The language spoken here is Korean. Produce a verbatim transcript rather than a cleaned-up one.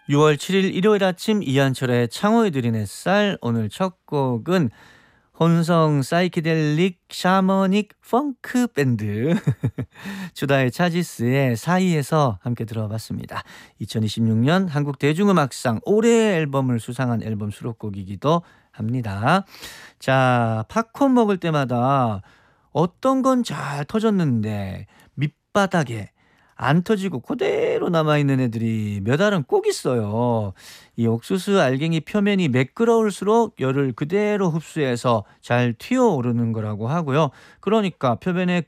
유월 칠일 일요일 아침 이한철의 창호의 드린 햇살. 오늘 첫 곡은 혼성 사이키델릭 샤머닉 펑크 밴드 주다의 차지스의 사이에서 함께 들어봤습니다. 이천이십육 년 한국 대중음악상 올해의 앨범을 수상한 앨범 수록곡이기도 합니다. 자, 팝콘 먹을 때마다 어떤 건 잘 터졌는데 밑바닥에 안 터지고 그대로 남아있는 애들이 몇 알은 꼭 있어요. 이 옥수수 알갱이 표면이 매끄러울수록 열을 그대로 흡수해서 잘 튀어오르는 거라고 하고요. 그러니까 표면에